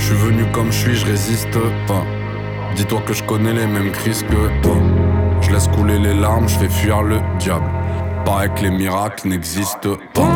Je suis venu comme je suis, je résiste pas. Dis-toi que je connais les mêmes crises que toi. Je laisse couler les larmes, je fais fuir le diable. Paraît que les miracles n'existent pas.